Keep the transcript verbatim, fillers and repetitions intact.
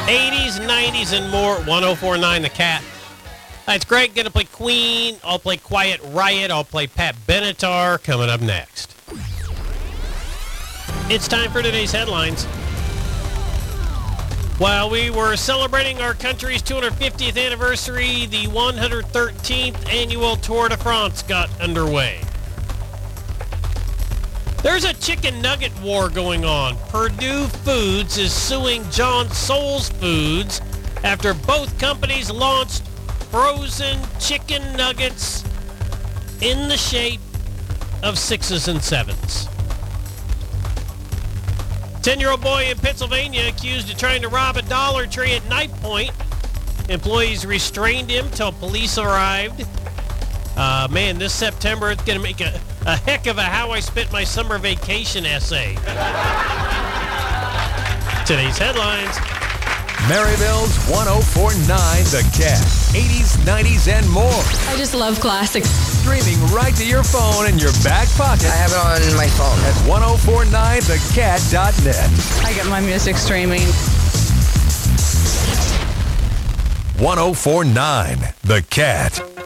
eighties, nineties, and more. one oh four point nine The Cat. Hi, it's Greg. Going to play Queen. I'll play Quiet Riot. I'll play Pat Benatar coming up next. It's time for today's headlines. While we were celebrating our country's two hundred fiftieth anniversary, the one hundred thirteenth annual Tour de France got underway. There's a chicken nugget war going on. Purdue Foods is suing John Souls Foods after both companies launched frozen chicken nuggets in the shape of sixes and sevens. ten-year-old boy in Pennsylvania accused of trying to rob a Dollar Tree at Knife Point. Employees restrained him till police arrived. Uh, man, this September it's going to make a, a heck of a How I Spent My Summer Vacation essay. Today's headlines. Maryville's one oh four point nine The Cat. eighties, nineties, and more. I just love classics. Streaming right to your phone in your back pocket. I have it on my phone. At ten forty-nine the cat dot net. I get my music streaming. ten forty-nine The Cat.